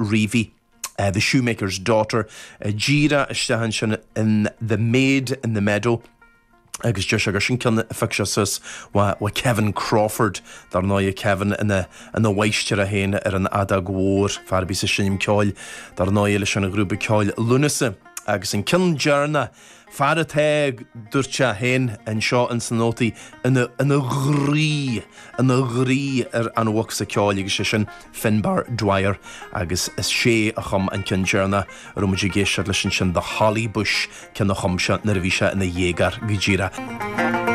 Reevy. The Shoemaker's Daughter, Gira istehan sin in The Maid in the Meadow. Agus just agus sin cin fictious wa Kevin Crawford dar náide Kevin in the waistir a héin an adag war farbí sa sin ceáil dar náide le sin a grúpa ceáil Lunasa agus in cin jarna Farateg dúirte héin an seo an sanótaí in a ghrí an bhhac sa ceáil agus sin Finbar Dwyer agus is sé a chum an cin jarna rumaidí géisiad leis sin The Holly Bush cin a chumse na bhí se ina dhégar go ddíra.